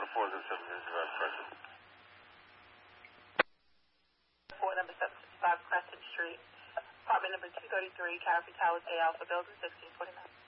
Delta 407 Crescent. 4 number 765 Crescent Street, apartment number 233, Canopy Towers, A Alpha, building 1649.